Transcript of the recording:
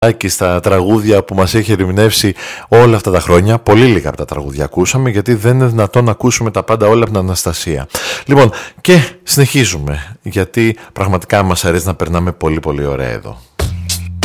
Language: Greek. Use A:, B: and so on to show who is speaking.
A: και στα τραγούδια που μας έχει ερμηνεύσει όλα αυτά τα χρόνια. Πολύ λίγα από τα τραγούδια ακούσαμε, γιατί δεν είναι δυνατόν να ακούσουμε τα πάντα όλα από την Αναστασία. Λοιπόν, και συνεχίζουμε, γιατί πραγματικά μας αρέσει να περνάμε πολύ πολύ ωραία εδώ.